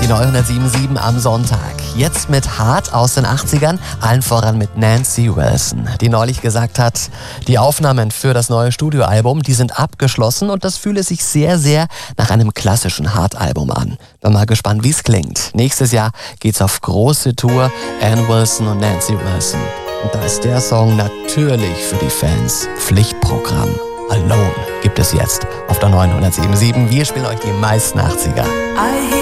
Die neue 107.7 am Sonntag. Jetzt mit Hart aus den 80ern, allen voran mit Nancy Wilson, die neulich gesagt hat, die Aufnahmen für das neue Studioalbum, die sind abgeschlossen und das fühle sich sehr, sehr nach einem klassischen Hart-Album an. Bin mal gespannt, wie es klingt. Nächstes Jahr geht's auf große Tour, Ann Wilson und Nancy Wilson. Und da ist der Song natürlich für die Fans Pflichtprogramm. Alone gibt es jetzt auf der neuen 107.7. Wir spielen euch die meisten 80er.